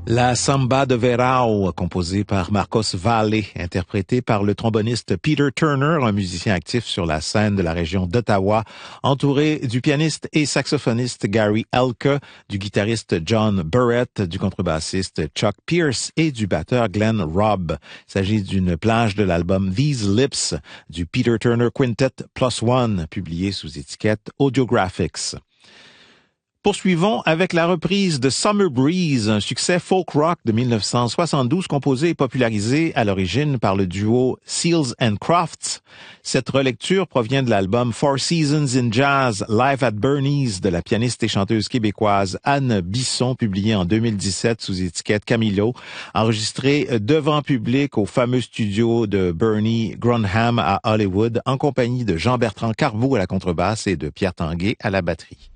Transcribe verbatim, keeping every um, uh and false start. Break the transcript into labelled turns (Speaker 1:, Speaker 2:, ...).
Speaker 1: La Samba de Verão, composée par Marcos Valle, interprétée par le tromboniste Peter Turner, un musicien actif sur la scène de la région d'Ottawa, entouré du pianiste et saxophoniste Gary Elke, du guitariste John Burrett, du contrebassiste Chuck Pierce et du batteur Glenn Robb. Il s'agit d'une plage de l'album These Lips du Peter Turner Quintet Plus One, publié sous étiquette Audiographics. Poursuivons avec la reprise de Summer Breeze, un succès folk rock de mille neuf cent soixante-douze composé et popularisé à l'origine par le duo Seals and Crofts. Cette relecture provient de l'album Four Seasons in Jazz Live at Bernie's de la pianiste et chanteuse québécoise Anne Bisson, publié en deux mille dix-sept sous étiquette Camilo, enregistré devant public au fameux studio de Bernie Grunham à Hollywood en compagnie de Jean-Bertrand Carbeau à la contrebasse et de Pierre Tanguay à la batterie.